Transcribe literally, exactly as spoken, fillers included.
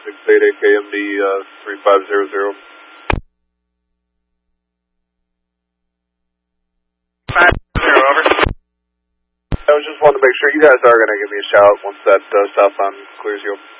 six eight eight K M D uh, three five zero zero. five zero, over. I was just wanting to make sure you guys are going to give me a shout once that uh, southbound clears you up.